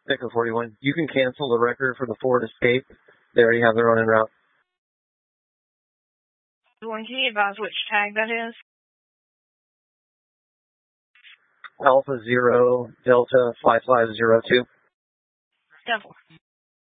Echo 41. You can cancel the record for the Ford Escape. They already have their own en route. Can you advise which tag that is? Alpha 0 Delta 5502. Devil.